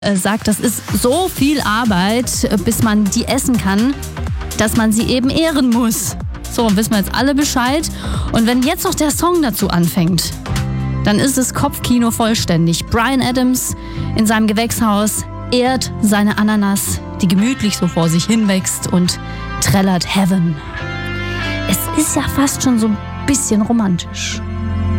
sagt, das ist so viel Arbeit, bis man die essen kann, dass man sie eben ehren muss. So, wissen wir jetzt alle Bescheid. Und wenn jetzt noch der Song dazu anfängt, dann ist es Kopfkino vollständig. Bryan Adams in seinem Gewächshaus ehrt seine Ananas, die gemütlich so vor sich hinwächst und trällert Heaven. Es ist ja fast schon so ein bisschen romantisch.